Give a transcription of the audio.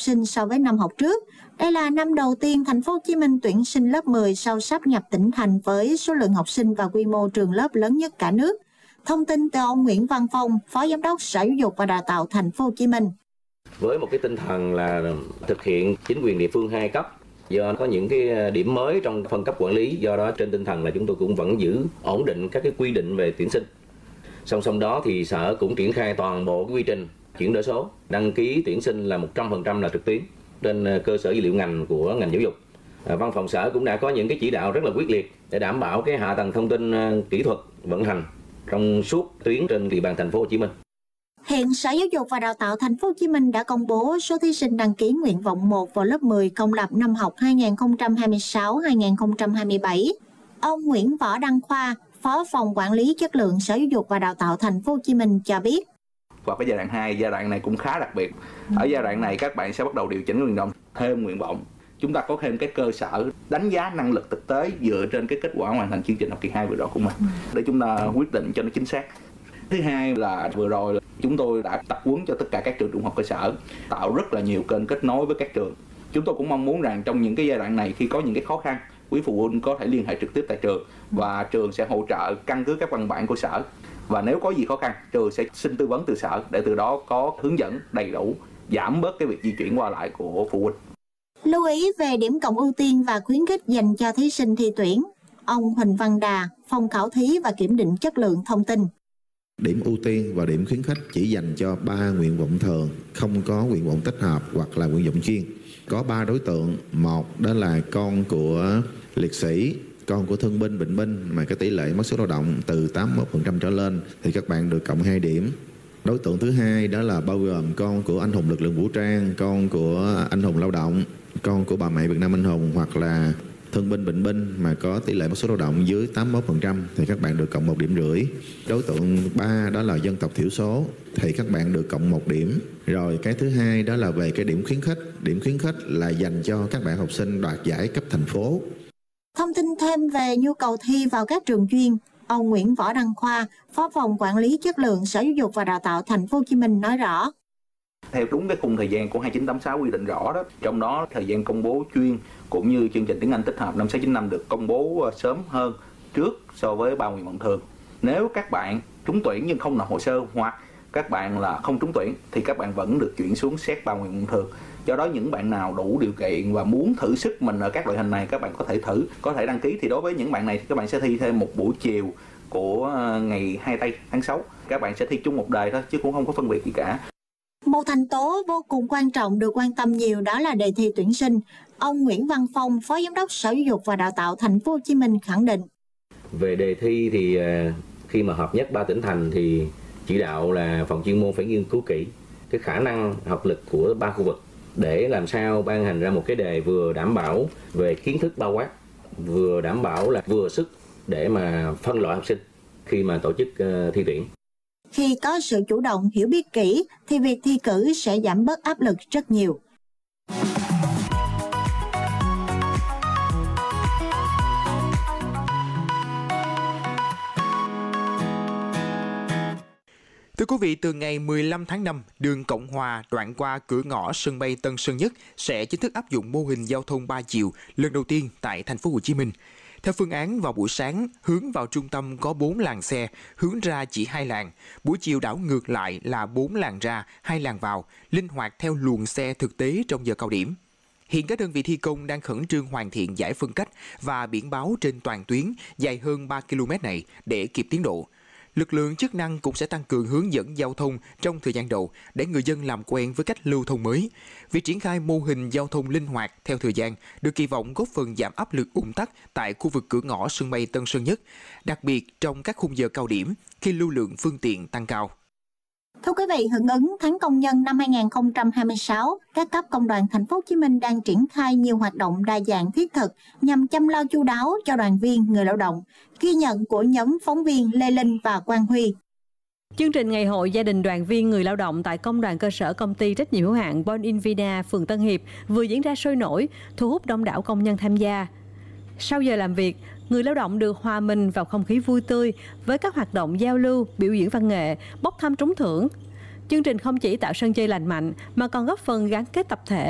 sinh so với năm học trước. Đây là năm đầu tiên thành phố Hồ Chí Minh tuyển sinh lớp 10 sau sáp nhập tỉnh thành với số lượng học sinh và quy mô trường lớp lớn nhất cả nước. Thông tin từ ông Nguyễn Văn Phong, Phó Giám đốc Sở Giáo dục và Đào tạo thành phố Hồ Chí Minh. Với một cái tinh thần là thực hiện chính quyền địa phương 2 cấp, do có những cái điểm mới trong phân cấp quản lý, do đó trên tinh thần là chúng tôi cũng vẫn giữ ổn định các cái quy định về tuyển sinh. Song song đó thì Sở cũng triển khai toàn bộ quy trình chuyển đổi số, đăng ký tuyển sinh là 100% là trực tuyến trên cơ sở dữ liệu ngành của ngành giáo dục. Văn phòng Sở cũng đã có những cái chỉ đạo rất là quyết liệt để đảm bảo cái hạ tầng thông tin kỹ thuật vận hành trong suốt tuyến trên địa bàn thành phố Hồ Chí Minh. Hiện Sở Giáo dục và Đào tạo thành phố Hồ Chí Minh đã công bố số thí sinh đăng ký nguyện vọng 1 vào lớp 10 công lập năm học 2026-2027. Ông Nguyễn Võ Đăng Khoa, Phó phòng quản lý chất lượng Sở Giáo dục và Đào tạo thành phố Hồ Chí Minh cho biết. Và cái giai đoạn 2, giai đoạn này cũng khá đặc biệt. Ở giai đoạn này các bạn sẽ bắt đầu điều chỉnh nguyện vọng thêm nguyện vọng. Chúng ta có thêm cái cơ sở đánh giá năng lực thực tế dựa trên cái kết quả hoàn thành chương trình học kỳ 2 vừa rồi của mình để chúng ta quyết định cho nó chính xác. Thứ hai là vừa rồi chúng tôi đã tập huấn cho tất cả các trường trung học cơ sở, tạo rất là nhiều kênh kết nối với các trường. Chúng tôi cũng mong muốn rằng trong những cái giai đoạn này khi có những cái khó khăn, quý phụ huynh có thể liên hệ trực tiếp tại trường và trường sẽ hỗ trợ căn cứ các văn bản của Sở. Và nếu có gì khó khăn, trường sẽ xin tư vấn từ Sở để từ đó có hướng dẫn đầy đủ, giảm bớt cái việc di chuyển qua lại của phụ huynh. Lưu ý về điểm cộng ưu tiên và khuyến khích dành cho thí sinh thi tuyển. Ông Huỳnh Văn Đà, Phòng Khảo thí và Kiểm định Chất lượng thông tin. Điểm ưu tiên và điểm khuyến khích chỉ dành cho 3 nguyện vọng thường, không có nguyện vọng tích hợp hoặc là nguyện vọng chuyên. Có 3 đối tượng, một đó là con của liệt sĩ, con của thương binh, bệnh binh mà cái tỷ lệ mất sức lao động từ 81% trở lên thì các bạn được cộng 2 điểm. Đối tượng thứ hai đó là bao gồm con của anh hùng lực lượng vũ trang, con của anh hùng lao động, con của bà mẹ Việt Nam anh hùng hoặc là thương binh, bệnh binh mà có tỷ lệ mất sức lao động dưới 81% thì các bạn được cộng 1,5 điểm. Đối tượng 3 đó là dân tộc thiểu số thì các bạn được cộng 1 điểm. Rồi cái thứ hai đó là về cái điểm khuyến khích. Điểm khuyến khích là dành cho các bạn học sinh đoạt giải cấp thành phố. Thông tin thêm về nhu cầu thi vào các trường chuyên, ông Nguyễn Võ Đăng Khoa, Phó phòng quản lý chất lượng Sở Giáo dục và Đào tạo thành phố Hồ Chí Minh nói rõ. Theo đúng cái khung thời gian của 2986 quy định rõ đó, trong đó thời gian công bố chuyên cũng như chương trình tiếng Anh tích hợp năm 695 được công bố sớm hơn trước so với 3 nguyện vọng thường. Nếu các bạn trúng tuyển nhưng không nộp hồ sơ hoặc các bạn là không trúng tuyển thì các bạn vẫn được chuyển xuống xét 3 nguyện vọng thường. Do đó những bạn nào đủ điều kiện và muốn thử sức mình ở các loại hình này các bạn có thể thử, có thể đăng ký. Thì đối với những bạn này thì các bạn sẽ thi thêm một buổi chiều của ngày 2 tây tháng 6. Các bạn sẽ thi chung một đề thôi chứ cũng không có phân biệt gì cả. Một thành tố vô cùng quan trọng được quan tâm nhiều đó là đề thi tuyển sinh. Ông Nguyễn Văn Phong, Phó Giám đốc Sở Giáo dục và Đào tạo thành phố Hồ Chí Minh khẳng định. Về đề thi thì khi mà hợp nhất 3 tỉnh thành thì chỉ đạo là phòng chuyên môn phải nghiên cứu kỹ cái khả năng học lực của 3 khu vực để làm sao ban hành ra một cái đề vừa đảm bảo về kiến thức bao quát, vừa đảm bảo là vừa sức để mà phân loại học sinh khi mà tổ chức thi tuyển. Khi có sự chủ động hiểu biết kỹ thì việc thi cử sẽ giảm bớt áp lực rất nhiều. Thưa quý vị, từ ngày 15 tháng 5, đường Cộng Hòa đoạn qua cửa ngõ sân bay Tân Sơn Nhất sẽ chính thức áp dụng mô hình giao thông 3 chiều lần đầu tiên tại thành phố Hồ Chí Minh. Theo phương án, vào buổi sáng, hướng vào trung tâm có 4 làn xe, hướng ra chỉ 2 làn. Buổi chiều đảo ngược lại là 4 làn ra, 2 làn vào, linh hoạt theo luồng xe thực tế trong giờ cao điểm. Hiện các đơn vị thi công đang khẩn trương hoàn thiện giải phân cách và biển báo trên toàn tuyến dài hơn 3 km này để kịp tiến độ. Lực lượng chức năng cũng sẽ tăng cường hướng dẫn giao thông trong thời gian đầu để người dân làm quen với cách lưu thông mới. Việc triển khai mô hình giao thông linh hoạt theo thời gian được kỳ vọng góp phần giảm áp lực ùn tắc tại khu vực cửa ngõ sân bay Tân Sơn Nhất, đặc biệt trong các khung giờ cao điểm khi lưu lượng phương tiện tăng cao. Thưa quý vị, hưởng ứng tháng công nhân năm 2026, các cấp công đoàn thành phố Hồ Chí Minh đang triển khai nhiều hoạt động đa dạng thiết thực nhằm chăm lo chu đáo cho đoàn viên, người lao động. Ghi nhận của nhóm phóng viên Lê Linh và Quang Huy. Chương trình Ngày hội gia đình đoàn viên người lao động tại Công đoàn cơ sở Công ty trách nhiệm hữu hạn Bon Invina, phường Tân Hiệp vừa diễn ra sôi nổi, thu hút đông đảo công nhân tham gia. Sau giờ làm việc, người lao động được hòa mình vào không khí vui tươi với các hoạt động giao lưu, biểu diễn văn nghệ, bốc thăm trúng thưởng. Chương trình không chỉ tạo sân chơi lành mạnh mà còn góp phần gắn kết tập thể